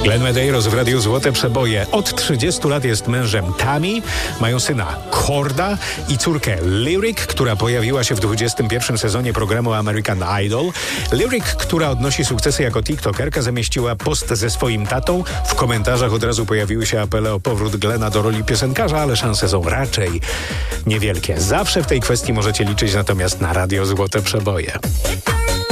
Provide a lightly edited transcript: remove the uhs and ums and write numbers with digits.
Glenn Medeiros w Radiu Złote Przeboje. Od 30 lat jest mężem Tami, mają syna Korda i córkę Lyric, która pojawiła się w 21 sezonie programu American Idol. Lyric, która odnosi sukcesy jako tiktokerka, zamieściła post ze swoim tatą. W komentarzach od razu pojawiły się apele o powrót Glena do roli piosenkarza, ale szanse są raczej niewielkie. Zawsze w tej kwestii możecie liczyć natomiast na Radio Złote Przeboje.